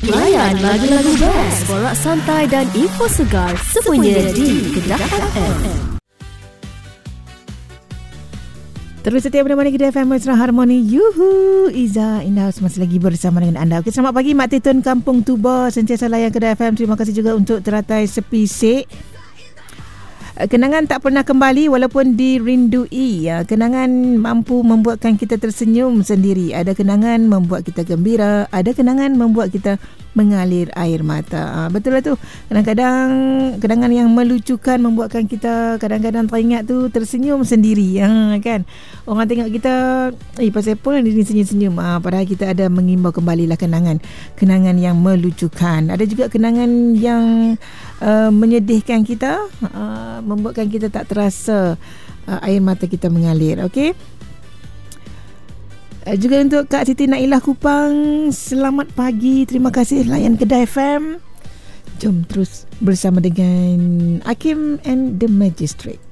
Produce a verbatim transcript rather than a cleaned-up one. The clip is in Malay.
Layan lagu-lagu best, borak santai dan info segar semuanya di Kedah F M. Terus setia menemani Kedah F M Mesra Harmoni. Yuhu, Iza Indah masih lagi bersama dengan anda. Okey, selamat pagi Mak Titun Kampung Tuba, sentiasa layan Kedah F M. Terima kasih juga untuk teratai sepisik. Kenangan tak pernah kembali walaupun dirindui. Kenangan mampu membuatkan kita tersenyum sendiri. Ada kenangan membuat kita gembira. Ada kenangan membuat kita mengalir air mata. Betul lah tu. Kadang-kadang kenangan yang melucukan membuatkan kita kadang-kadang teringat tu tersenyum sendiri. Ha, kan? Orang tengok kita, eh pasal apa ni senyum-senyum. Ha, padahal kita ada mengimbau kembalilah kenangan. Kenangan yang melucukan. Ada juga kenangan yang uh, menyedihkan kita. Uh, membuatkan kita tak terasa uh, air mata kita mengalir. Okey. Uh, juga untuk Kak Siti Nailah Kupang, selamat pagi. Terima kasih layan Kedah F M. Jom terus bersama dengan Hakim and the Magistrate.